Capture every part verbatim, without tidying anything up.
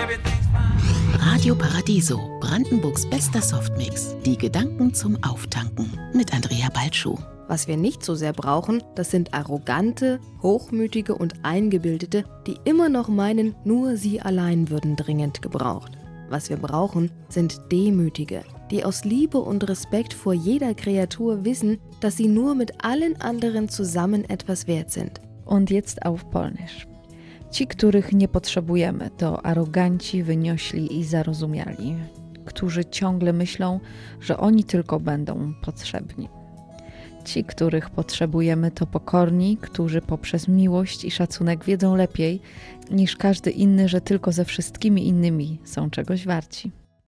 Radio Paradiso, Brandenburgs bester Softmix. Die Gedanken zum Auftanken mit Andrea Balschuh. Was wir nicht so sehr brauchen, das sind arrogante, hochmütige und Eingebildete, die immer noch meinen, nur sie allein würden dringend gebraucht. Was wir brauchen, sind Demütige, die aus Liebe und Respekt vor jeder Kreatur wissen, dass sie nur mit allen anderen zusammen etwas wert sind. Und jetzt auf Polnisch. Ci, których nie potrzebujemy, to aroganci, wyniośli i zarozumiali, którzy ciągle myślą, że oni tylko będą potrzebni. Ci, których potrzebujemy, to pokorni, którzy poprzez miłość i szacunek wiedzą lepiej niż każdy inny, że tylko ze wszystkimi innymi są czegoś warci.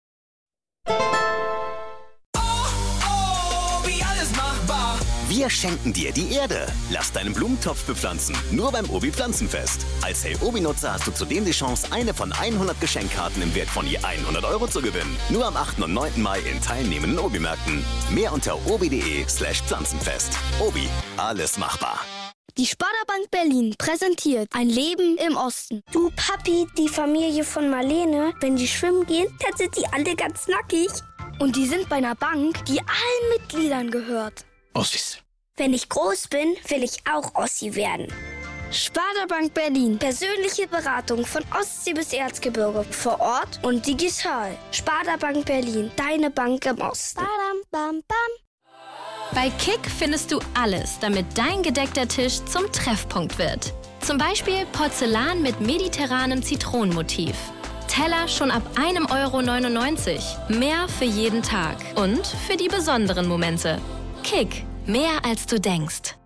Wir schenken dir die Erde. Lass deinen Blumentopf bepflanzen. Nur beim Obi Pflanzenfest. Als Hey Obi-Nutzer hast du zudem die Chance, eine von hundert Geschenkkarten im Wert von je hundert Euro zu gewinnen. Nur am achten und neunten Mai in teilnehmenden Obi-Märkten. Mehr unter obi.de slash Pflanzenfest. Obi, alles machbar. Die Sparda-Bank Berlin präsentiert ein Leben im Osten. Du Papi, die Familie von Marlene, wenn die schwimmen gehen, dann sind die alle ganz nackig. Und die sind bei einer Bank, die allen Mitgliedern gehört. Ossis. Wenn ich groß bin, will ich auch Ossi werden. Sparda Bank Berlin. Persönliche Beratung von Ostsee bis Erzgebirge. Vor Ort und digital. Sparda Bank Berlin. Deine Bank im Osten. Badam, bam, bam. Bei Kick findest du alles, damit dein gedeckter Tisch zum Treffpunkt wird. Zum Beispiel Porzellan mit mediterranem Zitronenmotiv. Teller schon ab einem Euro neunundneunzig. Mehr für jeden Tag. Und für die besonderen Momente. Kick. Mehr als du denkst.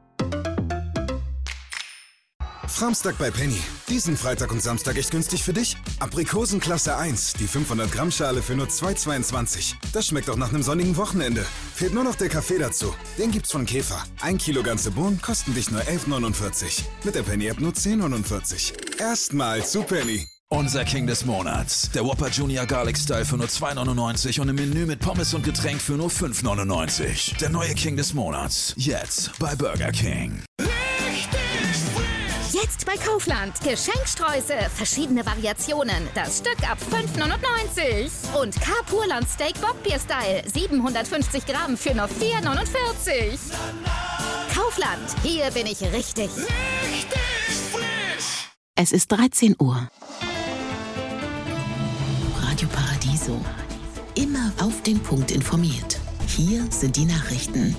Samstag bei Penny. Diesen Freitag und Samstag echt günstig für dich. Aprikosen Klasse eins, die fünfhundert Gramm Schale für nur zwei Euro zweiundzwanzig. Das schmeckt auch nach einem sonnigen Wochenende. Fehlt nur noch der Kaffee dazu. Den gibt's von Käfer. Ein Kilo ganze Bohnen kosten dich nur elf neunundvierzig. Mit der Penny-App nur zehn neunundvierzig. Erstmal zu Penny. Unser King des Monats. Der Whopper Junior Garlic Style für nur zwei neunundneunzig und im Menü mit Pommes und Getränk für nur fünf neunundneunzig. Der neue King des Monats. Jetzt bei Burger King. Jetzt bei Kaufland. Geschenksträuße, verschiedene Variationen. Das Stück ab fünf neunundneunzig. Und K-Purland Steak Bockbier-Style. siebenhundertfünfzig Gramm für nur vier neunundvierzig. Kaufland. Hier bin ich richtig. Richtig frisch. Es ist dreizehn Uhr. Radio Paradiso. Immer auf den Punkt informiert. Hier sind die Nachrichten.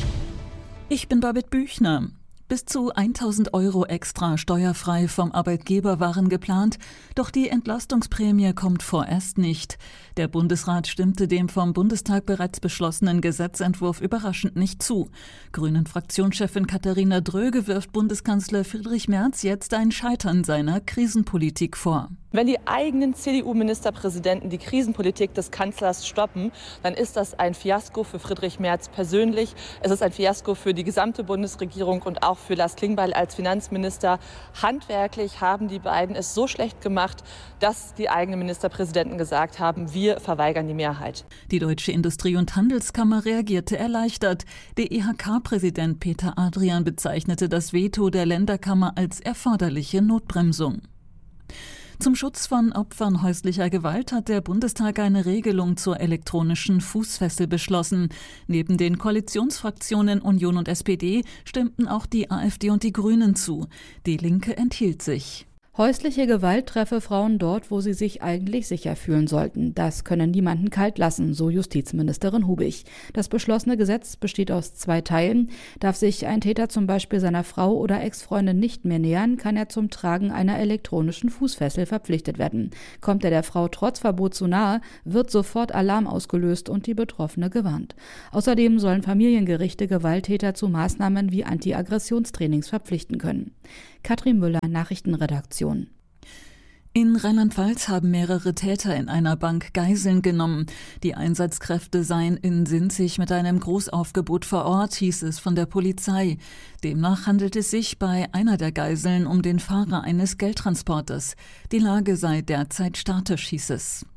Ich bin Babette Büchner. Bis zu tausend Euro extra steuerfrei vom Arbeitgeber waren geplant, doch die Entlastungsprämie kommt vorerst nicht. Der Bundesrat stimmte dem vom Bundestag bereits beschlossenen Gesetzentwurf überraschend nicht zu. Grünen-Fraktionschefin Katharina Dröge wirft Bundeskanzler Friedrich Merz jetzt ein Scheitern seiner Krisenpolitik vor. Wenn die eigenen C D U-Ministerpräsidenten die Krisenpolitik des Kanzlers stoppen, dann ist das ein Fiasko für Friedrich Merz persönlich. Es ist ein Fiasko für die gesamte Bundesregierung und auch für Lars Klingbeil als Finanzminister. Handwerklich haben die beiden es so schlecht gemacht, dass die eigenen Ministerpräsidenten gesagt haben, wir verweigern die Mehrheit. Die Deutsche Industrie- und Handelskammer reagierte erleichtert. Der I H K-Präsident Peter Adrian bezeichnete das Veto der Länderkammer als erforderliche Notbremsung. Zum Schutz von Opfern häuslicher Gewalt hat der Bundestag eine Regelung zur elektronischen Fußfessel beschlossen. Neben den Koalitionsfraktionen Union und S P D stimmten auch die AfD und die Grünen zu. Die Linke enthielt sich. Häusliche Gewalt treffe Frauen dort, wo sie sich eigentlich sicher fühlen sollten. Das könne niemanden kalt lassen, so Justizministerin Hubig. Das beschlossene Gesetz besteht aus zwei Teilen. Darf sich ein Täter zum Beispiel seiner Frau oder Ex-Freundin nicht mehr nähern, kann er zum Tragen einer elektronischen Fußfessel verpflichtet werden. Kommt er der Frau trotz Verbot zu nahe, wird sofort Alarm ausgelöst und die Betroffene gewarnt. Außerdem sollen Familiengerichte Gewalttäter zu Maßnahmen wie Anti-Aggressionstrainings verpflichten können. Katrin Müller, Nachrichtenredaktion. In Rheinland-Pfalz haben mehrere Täter in einer Bank Geiseln genommen. Die Einsatzkräfte seien in Sinzig mit einem Großaufgebot vor Ort, hieß es von der Polizei. Demnach handelt es sich bei einer der Geiseln um den Fahrer eines Geldtransporters. Die Lage sei derzeit statisch, hieß es.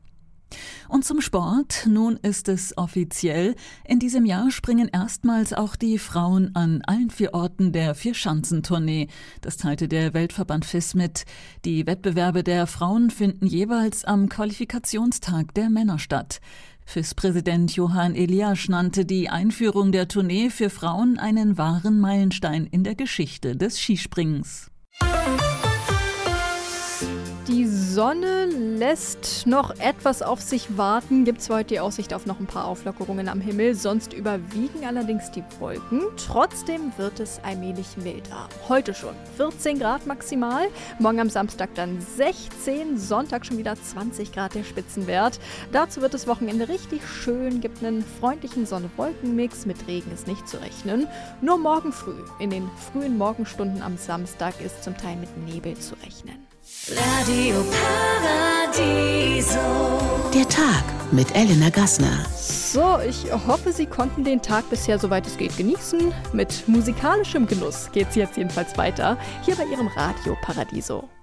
Und zum Sport, nun ist es offiziell. In diesem Jahr springen erstmals auch die Frauen an allen vier Orten der Vierschanzentournee. Das teilte der Weltverband F I S mit. Die Wettbewerbe der Frauen finden jeweils am Qualifikationstag der Männer statt. F I S-Präsident Johann Eliasch nannte die Einführung der Tournee für Frauen einen wahren Meilenstein in der Geschichte des Skispringens. Die Sonne lässt noch etwas auf sich warten. Gibt es heute die Aussicht auf noch ein paar Auflockerungen am Himmel. Sonst überwiegen allerdings die Wolken. Trotzdem wird es allmählich milder. Heute schon vierzehn Grad maximal. Morgen am Samstag dann sechzehn. Sonntag schon wieder zwanzig Grad der Spitzenwert. Dazu wird das Wochenende richtig schön. Gibt einen freundlichen Sonne-Wolken-Mix. Mit Regen ist nicht zu rechnen. Nur morgen früh, in den frühen Morgenstunden am Samstag, ist zum Teil mit Nebel zu rechnen. Radio Paradiso. Der Tag mit Elena Gassner. So, ich hoffe, Sie konnten den Tag bisher, soweit es geht, genießen. Mit musikalischem Genuss geht's jetzt jedenfalls weiter, hier bei Ihrem Radio Paradiso.